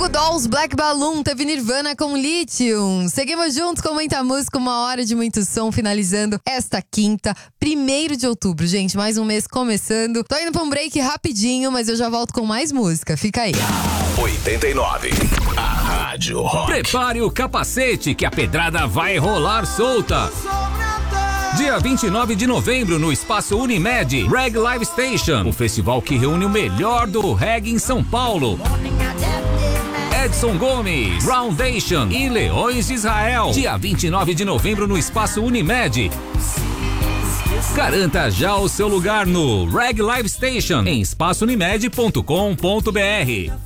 Goo Dolls, Black Balloon, teve Nirvana com Lithium. Seguimos juntos com muita música, 1 hora de muito som, finalizando esta quinta, 1º de outubro. Gente, mais um mês começando. Tô indo pra um break rapidinho, mas eu já volto com mais música. Fica aí. 89. A Rádio Rock. Prepare o capacete que a pedrada vai rolar solta. Dia 29 de novembro, no Espaço Unimed, Reggae Live Station, o festival que reúne o melhor do reggae em São Paulo. Edson Gomes, Roundation e Leões de Israel. Dia 29 de novembro, no Espaço Unimed. Garanta já o seu lugar no Reggae Live Station em espaçounimed.com.br.